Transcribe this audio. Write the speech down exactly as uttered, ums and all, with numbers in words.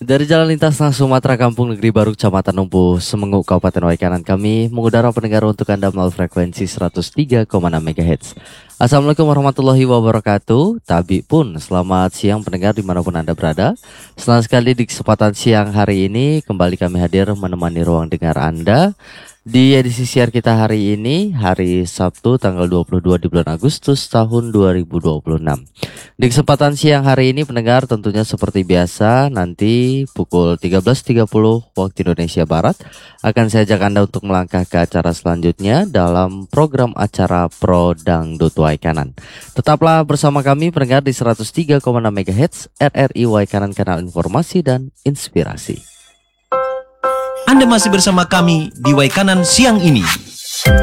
Dari Jalan Lintas Tengah Sumatera, Kampung Negeri Baru, Kecamatan Numpu, Semengu, Kabupaten Waikanan, kami mengudara pendengar untuk Anda melalui frekuensi seratus tiga koma enam megahertz. Assalamualaikum warahmatullahi wabarakatuh. Tabi pun, selamat siang pendengar dimanapun Anda berada. Senang sekali di kesempatan siang hari ini kembali kami hadir menemani ruang dengar Anda di edisi siar kita hari ini, hari Sabtu tanggal dua puluh dua di bulan Agustus tahun dua ribu dua puluh enam. Di kesempatan siang hari ini pendengar tentunya seperti biasa nanti pukul tiga belas tiga puluh waktu Indonesia Barat akan saya ajak Anda untuk melangkah ke acara selanjutnya dalam program acara Pro Dangdut Waikanan. Tetaplah bersama kami pendengar di seratus tiga koma enam megahertz R R I Waikanan, kanal informasi dan inspirasi. Anda masih bersama kami di Waikanan siang ini.